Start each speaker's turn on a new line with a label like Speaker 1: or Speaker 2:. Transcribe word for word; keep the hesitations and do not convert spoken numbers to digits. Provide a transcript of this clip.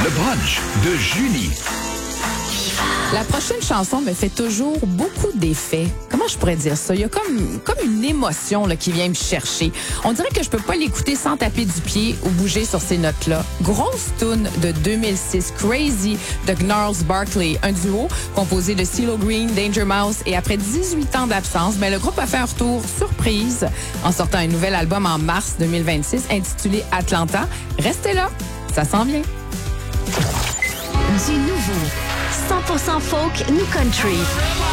Speaker 1: Le brunch de Julie.
Speaker 2: La prochaine chanson me fait toujours beaucoup d'effets. Comment je pourrais dire ça? Il y a comme, comme une émotion là, qui vient me chercher. On dirait que je peux pas l'écouter sans taper du pied ou bouger sur ces notes-là. Grosse tune de deux mille six, Crazy de Gnarls Barkley, un duo composé de CeeLo Green, Danger Mouse et après dix-huit ans d'absence, ben, le groupe a fait un retour surprise en sortant un nouvel album en mars deux mille vingt-six intitulé Atlanta. Restez là, ça s'en vient.
Speaker 3: Du nouveau cent pour cent folk New Country.